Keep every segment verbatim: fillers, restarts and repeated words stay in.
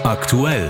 Aktuell.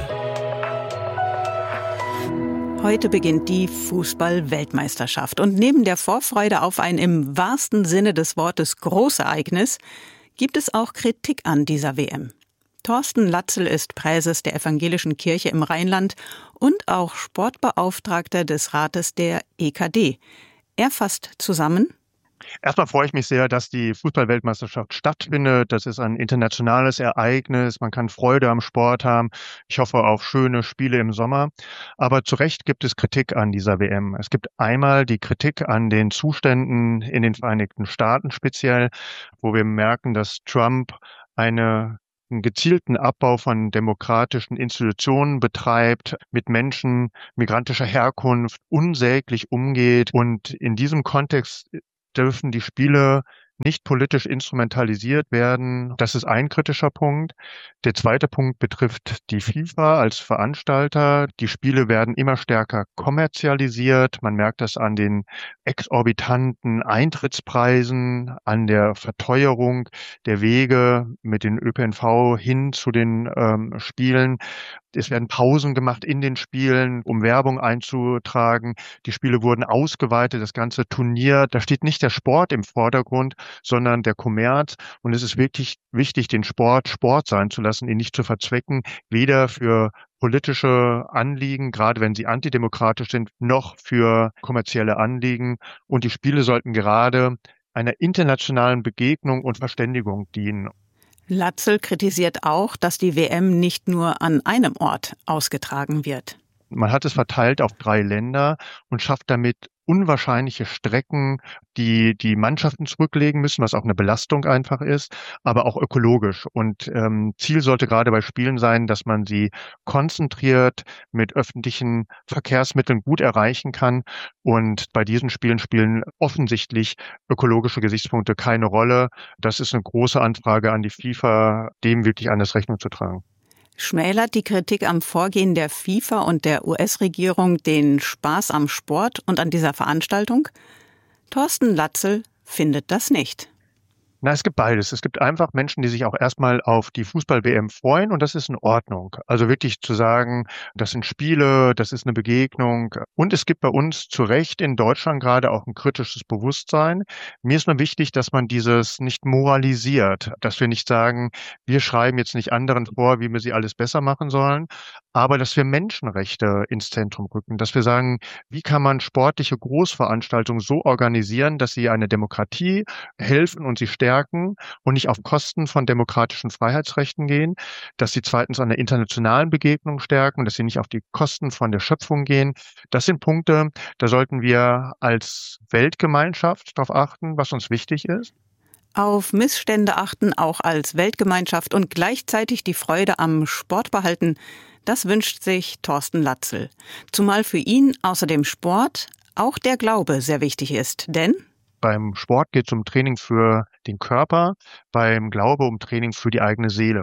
Heute beginnt die Fußball-Weltmeisterschaft. Und neben der Vorfreude auf ein im wahrsten Sinne des Wortes Großereignis gibt es auch Kritik an dieser W M. Thorsten Latzel ist Präses der Evangelischen Kirche im Rheinland und auch Sportbeauftragter des Rates der E K D. Er fasst zusammen: Erstmal freue ich mich sehr, dass die Fußball-Weltmeisterschaft stattfindet. Das ist ein internationales Ereignis. Man kann Freude am Sport haben. Ich hoffe auf schöne Spiele im Sommer. Aber zu Recht gibt es Kritik an dieser W M. Es gibt einmal die Kritik an den Zuständen in den Vereinigten Staaten speziell, wo wir merken, dass Trump eine einen gezielten Abbau von demokratischen Institutionen betreibt, mit Menschen migrantischer Herkunft unsäglich umgeht. Und in diesem Kontext dürfen die Spiele nicht politisch instrumentalisiert werden. Das ist ein kritischer Punkt. Der zweite Punkt betrifft die FIFA als Veranstalter. Die Spiele werden immer stärker kommerzialisiert. Man merkt das an den exorbitanten Eintrittspreisen, an der Verteuerung der Wege mit den Ö P N V hin zu den ähm, Spielen. Es werden Pausen gemacht in den Spielen, um Werbung einzutragen. Die Spiele wurden ausgeweitet, das ganze Turnier. Da steht nicht der Sport im Vordergrund, sondern der Kommerz. Und es ist wirklich wichtig, den Sport Sport sein zu lassen, ihn nicht zu verzwecken, weder für politische Anliegen, gerade wenn sie antidemokratisch sind, noch für kommerzielle Anliegen. Und die Spiele sollten gerade einer internationalen Begegnung und Verständigung dienen. Latzel kritisiert auch, dass die W M nicht nur an einem Ort ausgetragen wird. Man hat es verteilt auf drei Länder und schafft damit unwahrscheinliche Strecken, die die Mannschaften zurücklegen müssen, was auch eine Belastung einfach ist, aber auch ökologisch. Und ähm, Ziel sollte gerade bei Spielen sein, dass man sie konzentriert mit öffentlichen Verkehrsmitteln gut erreichen kann. Und bei diesen Spielen spielen offensichtlich ökologische Gesichtspunkte keine Rolle. Das ist eine große Anfrage an die FIFA, dem wirklich alles Rechnung zu tragen. Schmälert die Kritik am Vorgehen der FIFA und der U S-Regierung den Spaß am Sport und an dieser Veranstaltung? Thorsten Latzel findet das nicht. Na, es gibt beides. Es gibt einfach Menschen, die sich auch erstmal auf die Fußball-W M freuen, und das ist in Ordnung. Also wirklich zu sagen, das sind Spiele, das ist eine Begegnung. Und es gibt bei uns zu Recht in Deutschland gerade auch ein kritisches Bewusstsein. Mir ist nur wichtig, dass man dieses nicht moralisiert, dass wir nicht sagen, wir schreiben jetzt nicht anderen vor, wie wir sie alles besser machen sollen, aber dass wir Menschenrechte ins Zentrum rücken, dass wir sagen, wie kann man sportliche Großveranstaltungen so organisieren, dass sie eine Demokratie helfen und sie stärken und nicht auf Kosten von demokratischen Freiheitsrechten gehen, dass sie zweitens an der internationalen Begegnung stärken, dass sie nicht auf die Kosten von der Schöpfung gehen. Das sind Punkte, da sollten wir als Weltgemeinschaft darauf achten, was uns wichtig ist. Auf Missstände achten, auch als Weltgemeinschaft, und gleichzeitig die Freude am Sport behalten, das wünscht sich Thorsten Latzel. Zumal für ihn außer dem Sport auch der Glaube sehr wichtig ist, denn beim Sport geht es um Training für den Körper, beim Glaube um Training für die eigene Seele.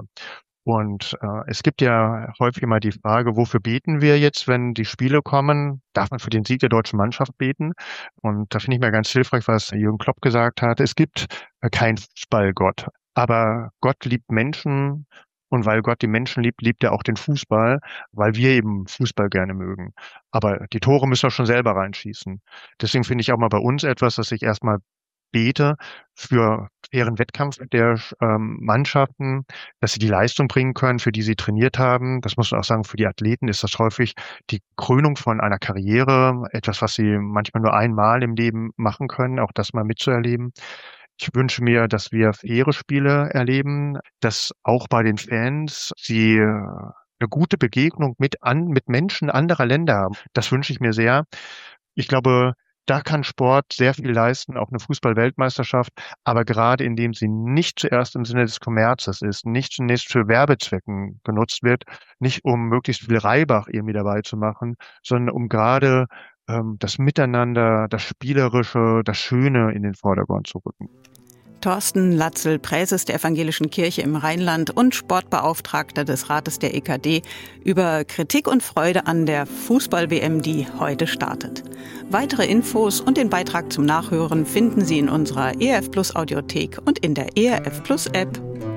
Und äh, es gibt ja häufig immer die Frage, wofür beten wir jetzt, wenn die Spiele kommen? Darf man für den Sieg der deutschen Mannschaft beten? Und da finde ich mir ganz hilfreich, was Jürgen Klopp gesagt hat. Es gibt äh, keinen Fußballgott, aber Gott liebt Menschen. Und weil Gott die Menschen liebt, liebt er auch den Fußball, weil wir eben Fußball gerne mögen. Aber die Tore müssen wir schon selber reinschießen. Deswegen finde ich auch mal bei uns etwas, dass ich erstmal bete für fairen Wettkampf der ähm, Mannschaften, dass sie die Leistung bringen können, für die sie trainiert haben. Das muss man auch sagen, für die Athleten ist das häufig die Krönung von einer Karriere, etwas, was sie manchmal nur einmal im Leben machen können, auch das mal mitzuerleben. Ich wünsche mir, dass wir faire Spiele erleben, dass auch bei den Fans sie eine gute Begegnung mit an, mit Menschen anderer Länder haben. Das wünsche ich mir sehr. Ich glaube, da kann Sport sehr viel leisten, auch eine Fußball-Weltmeisterschaft, aber gerade indem sie nicht zuerst im Sinne des Kommerzes ist, nicht zunächst für Werbezwecken genutzt wird, nicht um möglichst viel Reibach irgendwie dabei zu machen, sondern um gerade ähm, das Miteinander, das Spielerische, das Schöne in den Vordergrund zu rücken. Thorsten Latzel, Präses der Evangelischen Kirche im Rheinland und Sportbeauftragter des Rates der E K D, über Kritik und Freude an der Fußball-W M, die heute startet. Weitere Infos und den Beitrag zum Nachhören finden Sie in unserer E R F Plus Audiothek und in der E R F Plus App.